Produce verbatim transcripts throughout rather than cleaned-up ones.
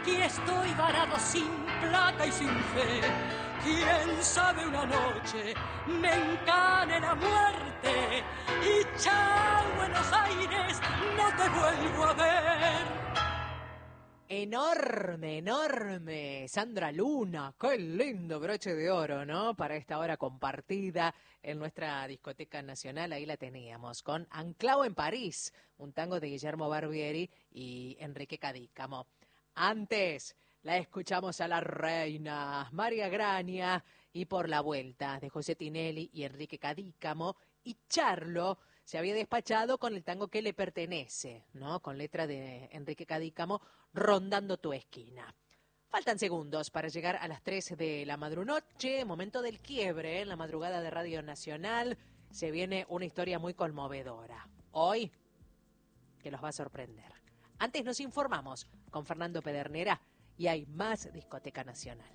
Aquí estoy varado sin plata y sin fe. Quién sabe una noche me encane la muerte y chao Buenos Aires, no te vuelvo a ver. Enorme, enorme, Sandra Luna, qué lindo broche de oro, ¿no? Para esta hora compartida en nuestra discoteca nacional, ahí la teníamos, con Anclao en París, un tango de Guillermo Barbieri y Enrique Cadícamo. Antes la escuchamos a la reina María Grania y Por la Vuelta de José Tinelli y Enrique Cadícamo, y Charlo se había despachado con el tango que le pertenece, ¿no? Con letra de Enrique Cadícamo, Rondando tu esquina. Faltan segundos para llegar a las tres de la madrunoche, momento del quiebre en la madrugada de Radio Nacional. Se viene una historia muy conmovedora. Hoy, que los va a sorprender. Antes nos informamos con Fernando Pedernera y hay más Discoteca Nacional.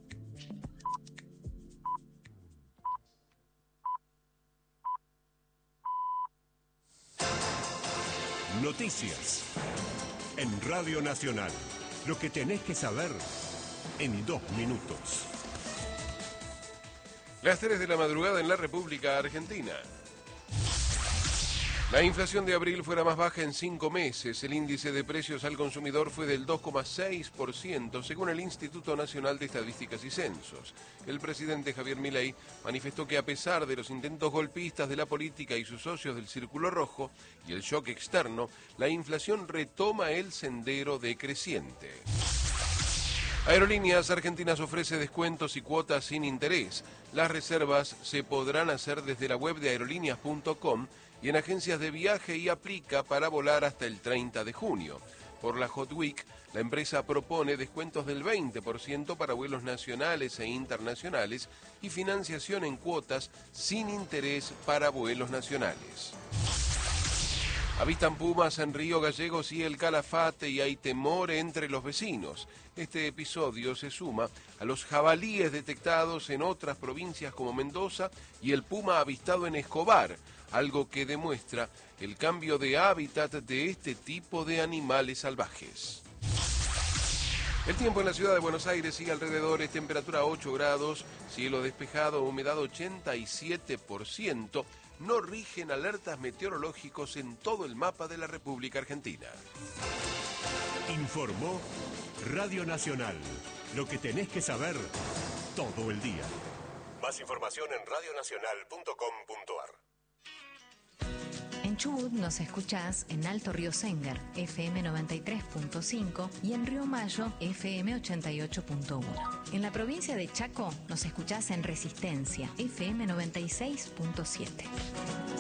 Noticias en Radio Nacional. Lo que tenés que saber en dos minutos. Las tres de la madrugada en la República Argentina. La inflación de abril fue la más baja en cinco meses. El índice de precios al consumidor fue del dos coma seis por ciento, según el Instituto Nacional de Estadísticas y Censos. El presidente Javier Milei manifestó que a pesar de los intentos golpistas de la política y sus socios del Círculo Rojo y el shock externo, la inflación retoma el sendero decreciente. Aerolíneas Argentinas ofrece descuentos y cuotas sin interés. Las reservas se podrán hacer desde la web de aerolíneas punto com y en agencias de viaje y aplica para volar hasta el treinta de junio. Por la Hot Week, la empresa propone descuentos del veinte por ciento para vuelos nacionales e internacionales y financiación en cuotas sin interés para vuelos nacionales. Avistan pumas en Río Gallegos y el Calafate y hay temor entre los vecinos. Este episodio se suma a los jabalíes detectados en otras provincias como Mendoza y el puma avistado en Escobar, algo que demuestra el cambio de hábitat de este tipo de animales salvajes. El tiempo en la ciudad de Buenos Aires y alrededores, temperatura ocho grados, cielo despejado, humedad ochenta y siete por ciento. No rigen alertas meteorológicos en todo el mapa de la República Argentina. Informó Radio Nacional. Lo que tenés que saber todo el día. Más información en radio nacional punto com punto a r. En Chubut nos escuchás en Alto Río Sénger, F M noventa y tres punto cinco y en Río Mayo, F M ochenta y ocho punto uno. En la provincia de Chaco nos escuchás en Resistencia, F M noventa y seis punto siete.